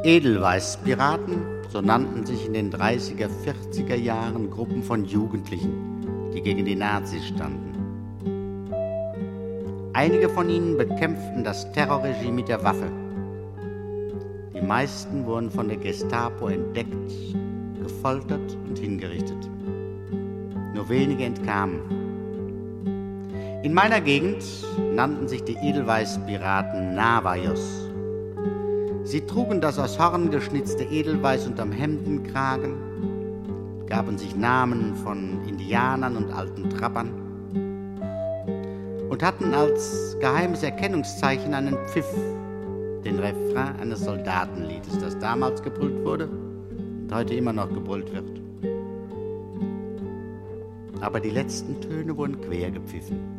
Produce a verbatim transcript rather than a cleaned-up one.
Edelweißpiraten, so nannten sich in den dreißiger, vierziger Jahren Gruppen von Jugendlichen, die gegen die Nazis standen. Einige von ihnen bekämpften das Terrorregime mit der Waffe. Die meisten wurden von der Gestapo entdeckt, gefoltert und hingerichtet. Nur wenige entkamen. In meiner Gegend nannten sich die Edelweißpiraten Navajos. Sie trugen das aus Horn geschnitzte Edelweiß unterm Hemdenkragen, gaben sich Namen von Indianern und alten Trappern und hatten als geheimes Erkennungszeichen einen Pfiff, den Refrain eines Soldatenliedes, das damals gebrüllt wurde und heute immer noch gebrüllt wird. Aber die letzten Töne wurden quer gepfiffen.